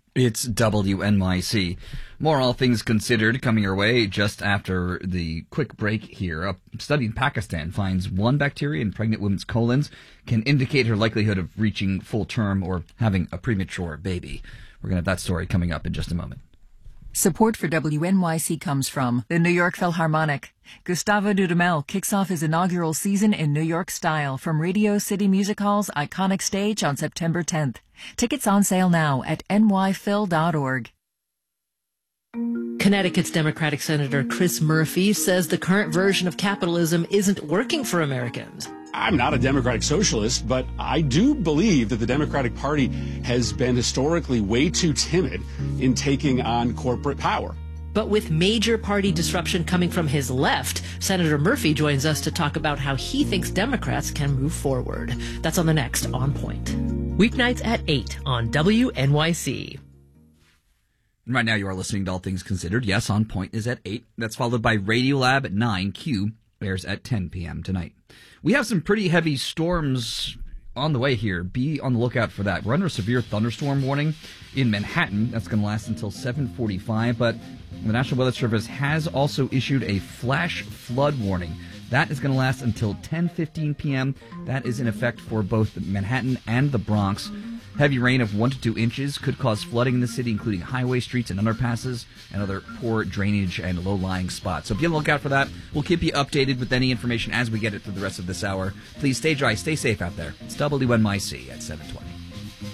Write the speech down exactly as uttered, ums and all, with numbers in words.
It's W N Y C. More All Things Considered coming your way just after the quick break here. A study in Pakistan finds one bacteria in pregnant women's colons can indicate her likelihood of reaching full term or having a premature baby. We're going to have that story coming up in just a moment. Support for W N Y C comes from the New York Philharmonic. Gustavo Dudamel kicks off his inaugural season in New York style from Radio City Music Hall's iconic stage on September tenth. Tickets on sale now at N Y phil dot org. Connecticut's Democratic Senator Chris Murphy says the current version of capitalism isn't working for Americans. I'm not a Democratic socialist, but I do believe that the Democratic Party has been historically way too timid in taking on corporate power. But with major party disruption coming from his left, Senator Murphy joins us to talk about how he thinks Democrats can move forward. That's on the next On Point. Weeknights at eight on W N Y C. Right now you are listening to All Things Considered. Yes, On Point is at eight. That's followed by Radiolab at nine. Q airs at ten p.m. tonight. We have some pretty heavy storms on the way here. Be on the lookout for that. We're under a severe thunderstorm warning in Manhattan. That's going to last until seven forty-five, but the National Weather Service has also issued a flash flood warning. That is going to last until ten fifteen p.m. That is in effect for both Manhattan and the Bronx. Heavy rain of one to two inches could cause flooding in the city, including highway streets and underpasses and other poor drainage and low-lying spots. So be on the lookout for that. We'll keep you updated with any information as we get it through the rest of this hour. Please stay dry, stay safe out there. It's W N Y C at seven twenty.